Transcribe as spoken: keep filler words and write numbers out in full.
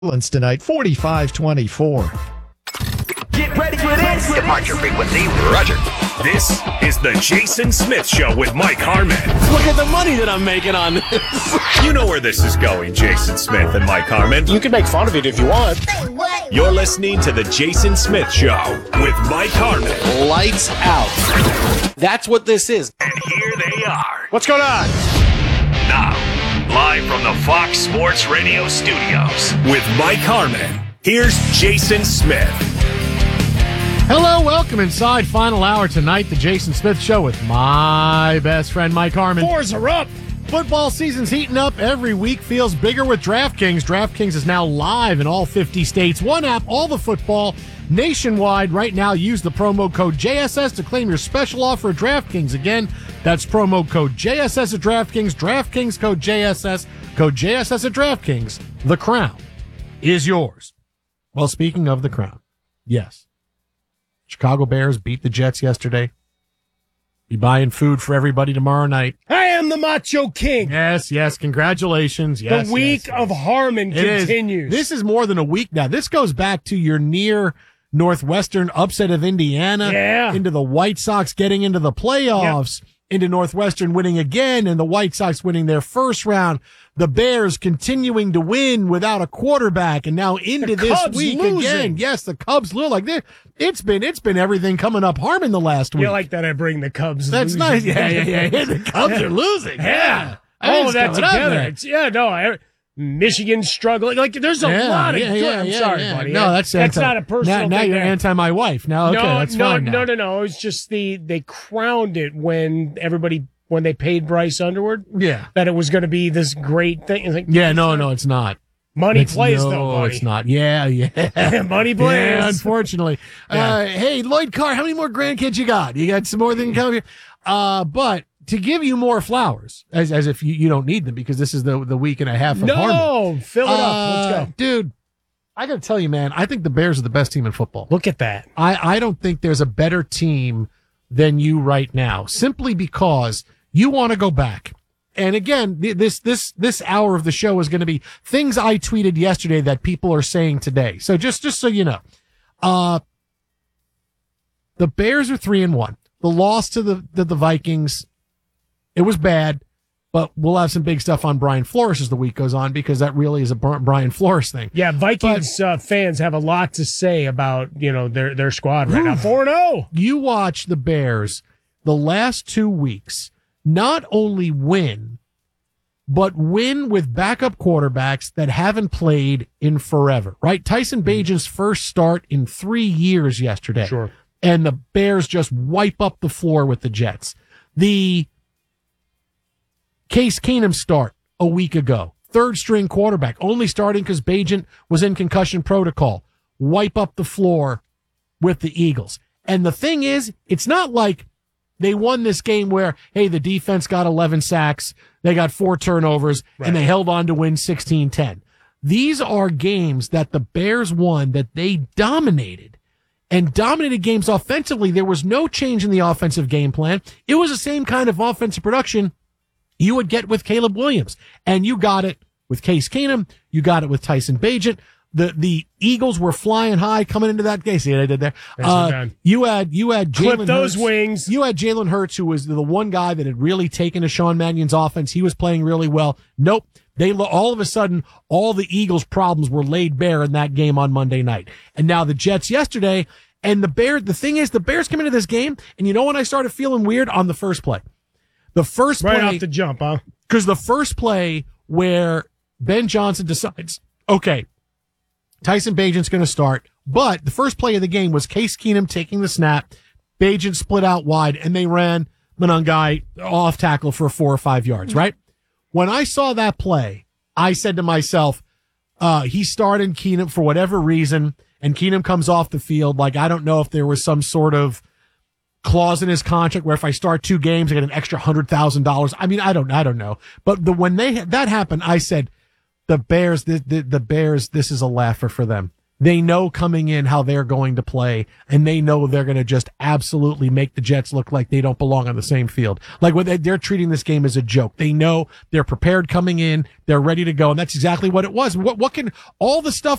Tonight, forty-five twenty-four. Get ready for this. Departure frequency, roger. This is the Jason Smith Show with Mike Harmon. Look at the money that I'm making on this. You know where this is going, Jason Smith and Mike Harmon. You can make fun of it if you want. You're listening to the Jason Smith Show with Mike Harmon. Lights out. That's what this is. And here they are. What's going on? Now, live from the Fox Sports Radio studios with Mike Harmon, here's Jason Smith. Hello, welcome inside final hour tonight, the Jason Smith Show with my best friend Mike Harmon. Fours are up. Football season's heating up. Every week feels bigger with DraftKings. DraftKings is now live in all fifty states. One app, all the football, nationwide. Right now, use the promo code J S S to claim your special offer at DraftKings. Again, that's promo code J S S at DraftKings. DraftKings code J S S. Code J S S at DraftKings. The crown is yours. Well, speaking of the crown, yes. Chicago Bears beat the Jets yesterday. Be buying food for everybody tomorrow night. I am the Macho King. Yes, yes. Congratulations. Yes, the week yes, of yes. Harmon It continues. Is. This is more than a week now. This goes back to your near Northwestern upset of Indiana. Yeah. Into the White Sox getting into the playoffs. Yep. Into Northwestern winning again, and the White Sox winning their first round. The Bears continuing to win without a quarterback, and now into the this Cubs week losing. again. Yes, the Cubs lose like this. It's been it's been everything coming up Harmon the last week. You like that I bring the Cubs That's losing. nice. Yeah, yeah, yeah. The Cubs are losing. Yeah. yeah. All of that together. It's, yeah, no, I, Michigan struggling. Like, there's a yeah, lot of yeah, good. yeah, I'm yeah, sorry, yeah. buddy. No, that's that's anti- not a personal now, now thing. you're there. anti my wife. Now, okay, no, that's no, fine now. no, no, no. It's just the they crowned it when everybody when they paid Bryce Underwood. Yeah, that it was going to be this great thing. It's like, yeah, no, no, it's not. Money it's, plays no, though, buddy. it's not. Yeah, yeah. Money plays. Yeah, unfortunately. Yeah. Uh, hey, Lloyd Carr, how many more grandkids you got? You got some more than come here? Uh, but to give you more flowers, as as if you, you don't need them because this is the the week and a half of no, Harmon. fill it uh, up. Let's go. Dude, I got to tell you, man, I think the Bears are the best team in football. Look at that. I, I don't think there's a better team than you right now, simply because you want to go back. And again, this this this hour of the show is going to be things I tweeted yesterday that people are saying today. So just just so you know, uh, the Bears are three and one. The loss to the, the the Vikings, it was bad, but we'll have some big stuff on Brian Flores as the week goes on because that really is a Brian Flores thing. Yeah, Vikings but, uh, fans have a lot to say about you know their their squad right now. Four and zero. You watch the Bears the last two weeks. Not only win, but win with backup quarterbacks that haven't played in forever, right? Tyson Bagent's first start in three years yesterday. Sure. And the Bears just wipe up the floor with the Jets. The Case Keenum start a week ago. Third string quarterback, only starting because Bagent was in concussion protocol. Wipe up the floor with the Eagles. And the thing is, it's not like they won this game where, hey, the defense got eleven sacks, they got four turnovers, right, and they held on to win sixteen ten. These are games that the Bears won that they dominated, and dominated games offensively. There was no change in the offensive game plan. It was the same kind of offensive production you would get with Caleb Williams, and you got it with Case Keenum, you got it with Tyson Bagent. The the Eagles were flying high coming into that game. See what I did there? Uh, you had you had Jalen Clip those Hurts. wings. You had Jalen Hurts, who was the one guy that had really taken to Sean Mannion's offense. He was playing really well. Nope. They all of a sudden, all the Eagles' problems were laid bare in that game on Monday night. And now the Jets yesterday, and the Bears. The thing is, the Bears come into this game, and you know when I started feeling weird? On the first play. The first right play. Right off the jump, huh? Because the first play where Ben Johnson decides, okay, Tyson Bagent's going to start, but the first play of the game was Case Keenum taking the snap, Bagent split out wide, and they ran Monangai off tackle for four or five yards, right? When I saw that play, I said to myself, uh, he started Keenum for whatever reason, and Keenum comes off the field. Like, I don't know if there was some sort of clause in his contract where if I start two games, I get an extra one hundred thousand dollars. I mean, I don't, I don't know. But the, when they that happened, I said, the Bears, the, the, the Bears, this is a laugher for them. They know coming in how they're going to play, and they know they're going to just absolutely make the Jets look like they don't belong on the same field. Like when they, they're treating this game as a joke. They know they're prepared coming in, they're ready to go, and that's exactly what it was. What what can all the stuff